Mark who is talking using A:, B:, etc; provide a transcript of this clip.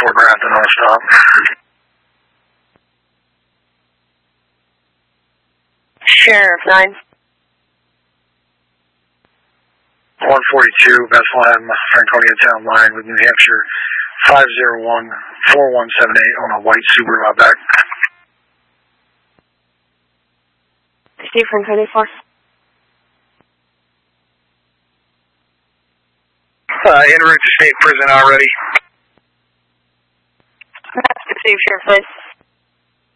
A: Fort Grafton on a stop.
B: Sheriff 9.
A: 142, Bethlehem, Franconia Town line with New Hampshire, 501-4178 on a white Subaru Outback.
B: Steve Franconia 4.
A: En route to state prison already.
B: Steve, Sheriff 9.